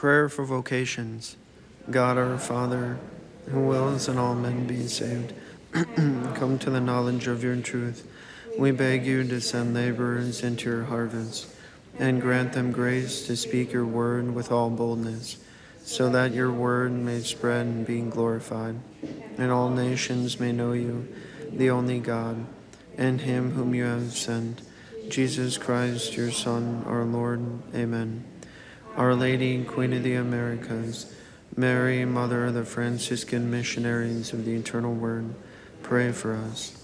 Prayer for vocations. God our Father, who wills that all men be saved, come to the knowledge of your truth. We beg you to send laborers into your harvest, and grant them grace to speak your word with all boldness, so that your word may spread and be glorified, and all nations may know you, the only God, and him whom you have sent, Jesus Christ, your Son, our Lord. Amen. Our Lady, Queen of the Americas, Mary, Mother of the Franciscan Missionaries of the Eternal Word, pray for us.